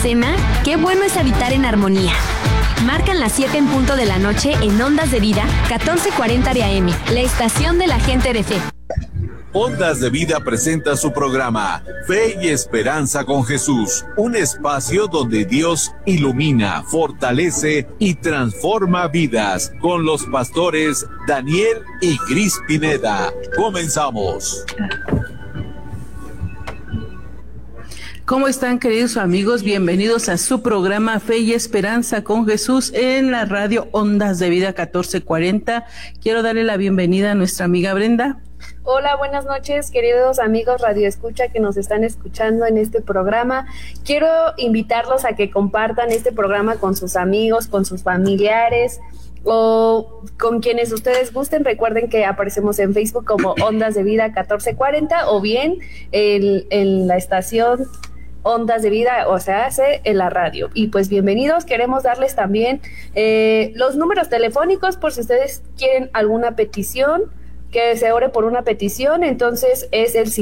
cena, qué bueno es habitar en armonía. Marcan las 7 en punto de la noche en Ondas de Vida, 1440 de AM, la estación de la gente de fe. Ondas de Vida presenta su programa Fe y Esperanza con Jesús, un espacio donde Dios ilumina, fortalece y transforma vidas, con los pastores Daniel y Cris Pineda. Comenzamos. ¿Cómo están, queridos amigos? Bienvenidos a su programa Fe y Esperanza con Jesús en la radio Ondas de Vida 1440. Quiero darle la bienvenida a nuestra amiga Brenda. Hola, buenas noches, queridos amigos Radio Escucha que nos están escuchando en este programa. Quiero invitarlos a que compartan este programa con sus amigos, con sus familiares o con quienes ustedes gusten. Recuerden que aparecemos en Facebook como Ondas de Vida 1440 o bien en la estación Ondas de Vida, o sea, en la radio. Y pues bienvenidos, queremos darles también los números telefónicos por si ustedes quieren alguna petición, que se ore por una petición. Entonces es el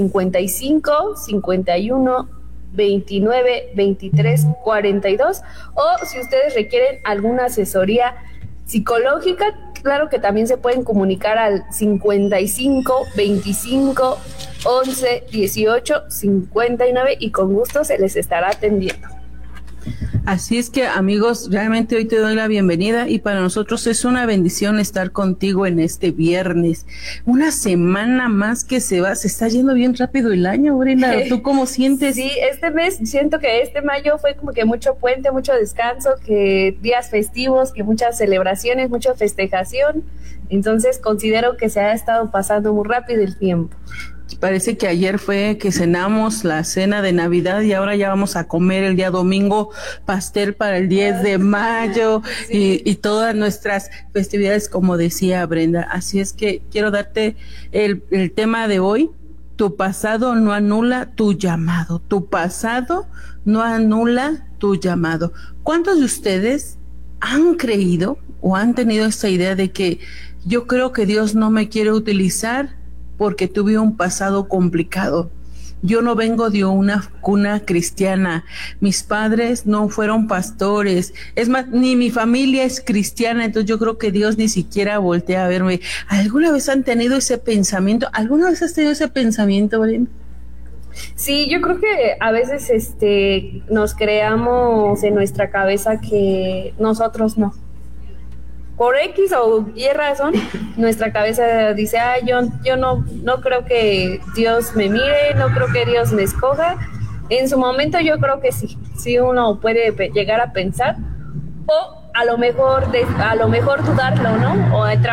55 51 29 23 42, o si ustedes requieren alguna asesoría psicológica, claro que también se pueden comunicar al 55 25 11 18 59 y con gusto se les estará atendiendo. Así es que, amigos, realmente hoy te doy la bienvenida y para nosotros es una bendición estar contigo en este viernes. Una semana más que se está yendo bien rápido el año, Brenda. ¿Tú cómo sientes? Sí, este mes siento que este mayo fue como que mucho puente, mucho descanso, que días festivos, que muchas celebraciones, mucha festejación. Entonces considero que se ha estado pasando muy rápido el tiempo. Parece que ayer fue que cenamos la cena de Navidad y ahora ya vamos a comer el día domingo pastel para el 10 de mayo, sí. y todas nuestras festividades, como decía Brenda. Así es que quiero darte el tema de hoy. Tu pasado no anula tu llamado. Tu pasado no anula tu llamado. ¿Cuántos de ustedes han creído o han tenido esta idea de que yo creo que Dios no me quiere utilizar porque tuve un pasado complicado? Yo no vengo de una cuna cristiana, mis padres no fueron pastores, es más, ni mi familia es cristiana, entonces yo creo que Dios ni siquiera voltea a verme. ¿Alguna vez han tenido ese pensamiento? ¿Alguna vez has tenido ese pensamiento, Brenda? Sí, yo creo que a veces nos creamos en nuestra cabeza que nosotros no. Por X o Y razón, nuestra cabeza dice, yo no creo que Dios me mire, no creo que Dios me escoja. En su momento yo creo que sí uno puede llegar a pensar, o a lo mejor dudarlo, ¿no? O